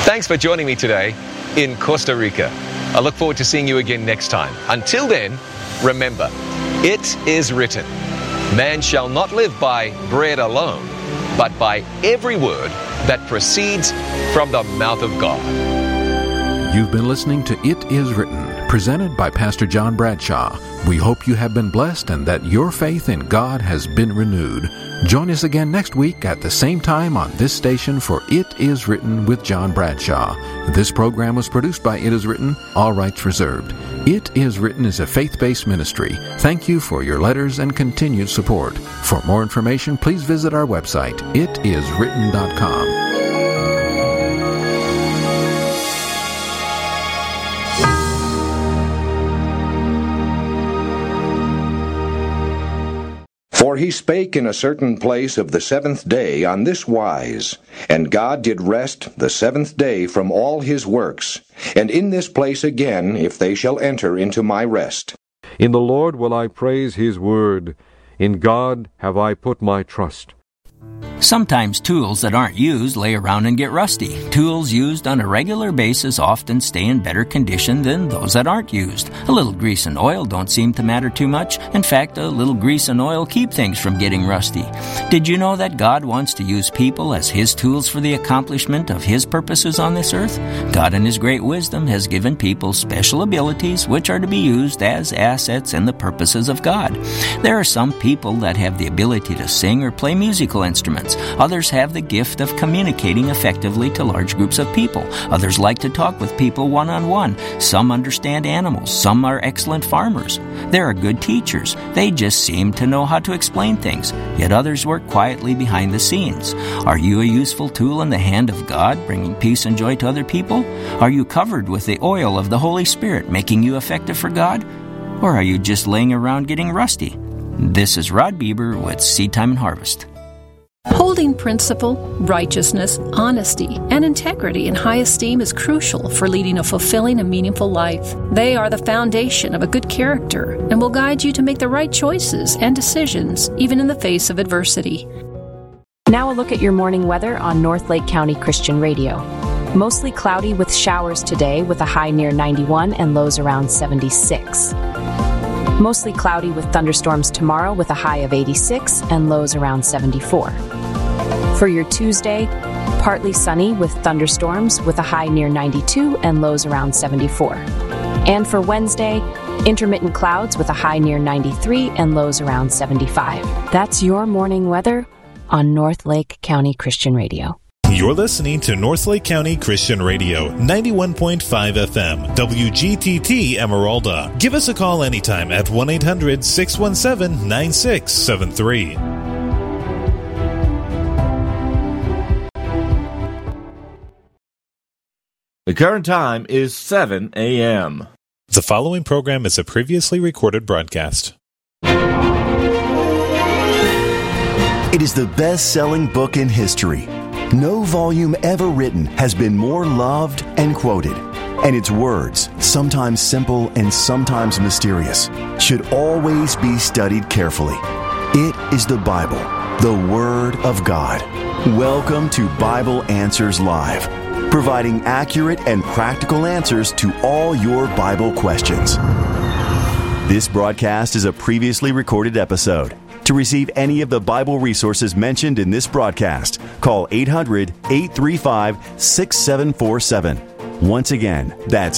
Thanks for joining me today in Costa Rica. I look forward to seeing you again next time. Until then, remember, it is written, man shall not live by bread alone, but by every word that proceeds from the mouth of God. You've been listening to It Is Written, presented by Pastor John Bradshaw. We hope you have been blessed and that your faith in God has been renewed. Join us again next week at the same time on this station for It Is Written with John Bradshaw. This program was produced by It Is Written, all rights reserved. It Is Written is a faith-based ministry. Thank you for your letters and continued support. For more information, please visit our website, itiswritten.com. For he spake in a certain place of the seventh day on this wise, and God did rest the seventh day from all his works, and in this place again, if they shall enter into my rest. In the Lord will I praise his word. In God have I put my trust. Sometimes tools that aren't used lay around and get rusty. Tools used on a regular basis often stay in better condition than those that aren't used. A little grease and oil don't seem to matter too much. In fact, a little grease and oil keep things from getting rusty. Did you know that God wants to use people as his tools for the accomplishment of his purposes on this earth? God in his great wisdom has given people special abilities which are to be used as assets in the purposes of God. There are some people that have the ability to sing or play musical instruments. Others have the gift of communicating effectively to large groups of people. Others like to talk with people one-on-one. Some understand animals. Some are excellent farmers. There are good teachers. They just seem to know how to explain things. Yet others work quietly behind the scenes. Are you a useful tool in the hand of God, bringing peace and joy to other people? Are you covered with the oil of the Holy Spirit, making you effective for God? Or are you just laying around getting rusty? This is Rod Bieber with Seed Time and Harvest. Holding principle, righteousness, honesty, and integrity in high esteem is crucial for leading a fulfilling and meaningful life. They are the foundation of a good character and will guide you to make the right choices and decisions, even in the face of adversity. Now a look at your morning weather on North Lake County Christian Radio. Mostly cloudy with showers today with a high near 91 and lows around 76. Mostly cloudy with thunderstorms tomorrow with a high of 86 and lows around 74. For your Tuesday, partly sunny with thunderstorms with a high near 92 and lows around 74. And for Wednesday, intermittent clouds with a high near 93 and lows around 75. That's your morning weather on North Lake County Christian Radio. You're listening to North Lake County Christian Radio, 91.5 FM, WGTT Emeralda. Give us a call anytime at 1-800-617-9673. The current time is 7 a.m. The following program is a previously recorded broadcast. It is the best-selling book in history. No volume ever written has been more loved and quoted, and its words, sometimes simple and sometimes mysterious, should always be studied carefully. It is the Bible, the Word of God. Welcome to Bible Answers Live, providing accurate and practical answers to all your Bible questions. This broadcast is a previously recorded episode. To receive any of the Bible resources mentioned in this broadcast, call 800-835-6747. Once again, that's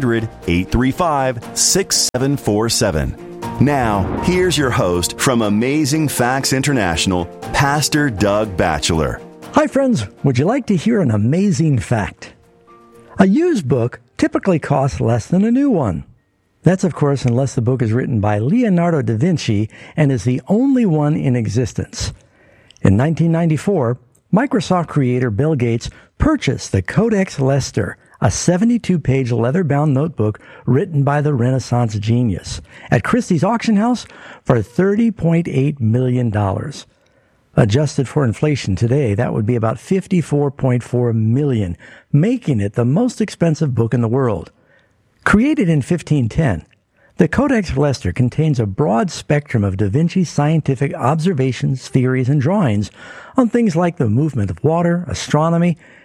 800-835-6747. Now, here's your host from Amazing Facts International, Pastor Doug Batchelor. Hi, friends. Would you like to hear an amazing fact? A used book typically costs less than a new one. That's, of course, unless the book is written by Leonardo da Vinci and is the only one in existence. In 1994, Microsoft creator Bill Gates purchased the Codex Leicester, a 72-page leather-bound notebook written by the Renaissance genius, at Christie's auction house for $30.8 million. Adjusted for inflation today, that would be about $54.4 million, making it the most expensive book in the world. Created in 1510, the Codex Leicester contains a broad spectrum of Da Vinci's scientific observations, theories, and drawings on things like the movement of water, astronomy,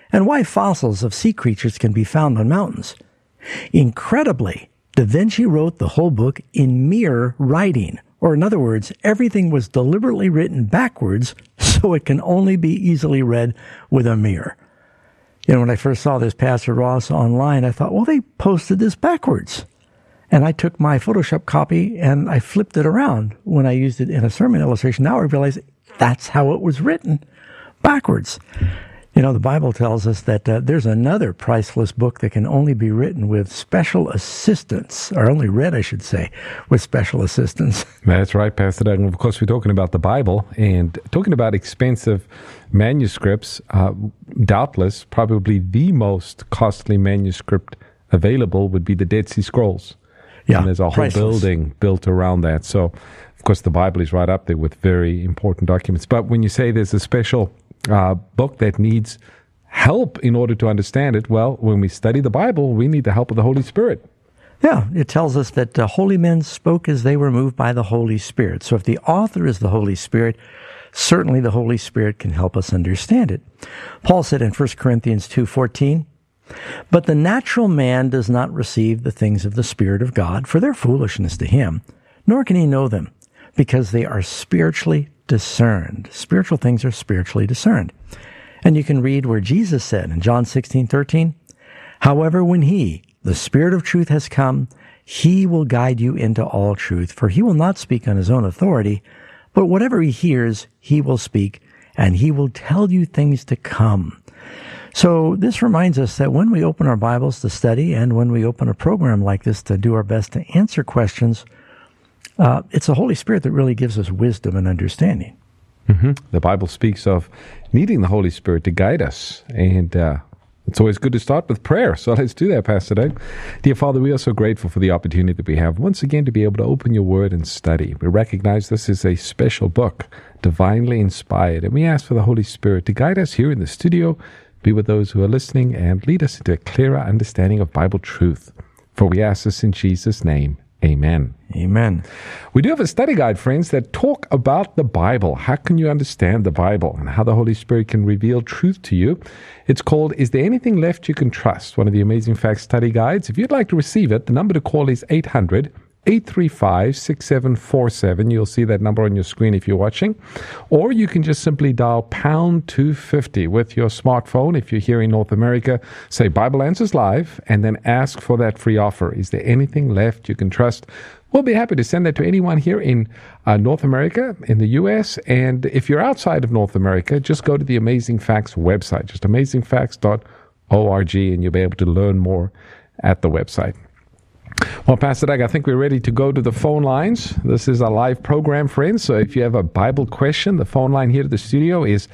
and why fossils of sea creatures can be found on mountains. Incredibly, Da Vinci wrote the whole book in mere writing, or in other words, everything was deliberately written backwards so it can only be easily read with a mirror. When I first saw this Pastor Ross online, I thought, well, they posted this backwards. And I took my Photoshop copy and I flipped it around when I used it in a sermon illustration. Now I realize that's how it was written, backwards. The Bible tells us that there's another priceless book that can only be written with special assistance, or only read, I should say, with special assistance. That's right, Pastor Doug. And of course, we're talking about the Bible and talking about expensive manuscripts. Doubtless, probably the most costly manuscript available would be the Dead Sea Scrolls. Yeah, and there's a whole building built around that. So, of course, the Bible is right up there with very important documents. But when you say there's a special book that needs help in order to understand it, well, when we study the Bible, we need the help of the Holy Spirit. Yeah, it tells us that holy men spoke as they were moved by the Holy Spirit. So if the author is the Holy Spirit, certainly the Holy Spirit can help us understand it. Paul said in 1 Corinthians 2:14, "But the natural man does not receive the things of the Spirit of God, for they're foolishness to him, nor can he know them, because they are spiritually discerned." Spiritual things are spiritually discerned. And you can read where Jesus said in John 16:13, "However, when he, the Spirit of truth, has come, he will guide you into all truth, for he will not speak on his own authority, but whatever he hears, he will speak, and he will tell you things to come." So this reminds us that when we open our Bibles to study and when we open a program like this to do our best to answer questions, it's the Holy Spirit that really gives us wisdom and understanding. Mm-hmm. The Bible speaks of needing the Holy Spirit to guide us, and it's always good to start with prayer. So let's do that, Pastor Doug. Dear Father, we are so grateful for the opportunity that we have once again to be able to open your word and study. We recognize this is a special book, divinely inspired, and we ask for the Holy Spirit to guide us here in the studio, be with those who are listening, and lead us into a clearer understanding of Bible truth. For we ask this in Jesus' name. Amen. Amen. We do have a study guide, friends, that talk about the Bible. How can you understand the Bible and how the Holy Spirit can reveal truth to you? It's called, Is There Anything Left You Can Trust? One of the Amazing Facts study guides. If you'd like to receive it, the number to call is 800-835-6747. You'll see that number on your screen if you're watching. Or you can just simply dial pound 250 with your smartphone. If you're here in North America, say Bible Answers Live, and then ask for that free offer. Is there anything left you can trust? We'll be happy to send that to anyone here in North America, in the U.S. And if you're outside of North America, just go to the Amazing Facts website, just amazingfacts.org, and you'll be able to learn more at the website. Well, Pastor Doug, I think we're ready to go to the phone lines. This is a live program, friends. So if you have a Bible question, the phone line here to the studio is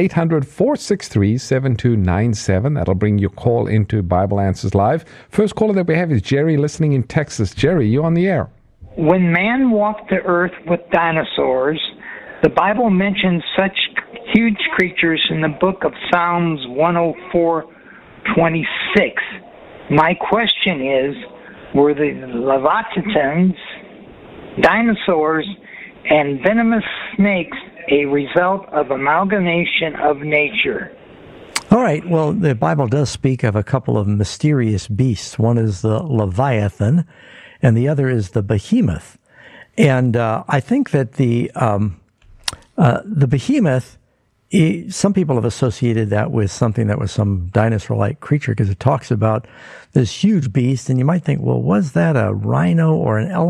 800-463-7297. That'll bring your call into Bible Answers Live. First caller that we have is Jerry, listening in Texas. Jerry, you on the air. When man walked the earth with dinosaurs, the Bible mentions such huge creatures in the book of Psalms 104:26. My question is, were the leviathans, dinosaurs, and venomous snakes a result of amalgamation of nature? All right, well, the Bible does speak of a couple of mysterious beasts. One is the Leviathan, and the other is the Behemoth. And I think that the Behemoth, some people have associated that with something that was some dinosaur-like creature, because it talks about this huge beast, and you might think, well, was that a rhino or an elephant?